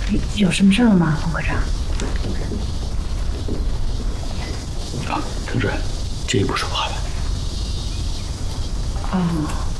有什么事儿吗，冯科长？ 啊，陈主任，进一步说话吧。 哦。